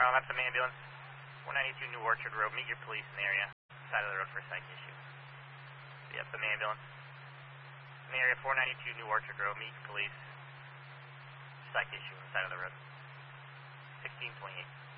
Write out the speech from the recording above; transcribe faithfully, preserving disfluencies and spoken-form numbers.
Um, that's an ambulance. one ninety-two New Orchard Road. Meet your police in the area. Side of the road for a psych issue. Yep, the ambulance. In the area four ninety-two New Orchard Road. Meet police. Psych issue on the side of the road. sixteen twenty-eight.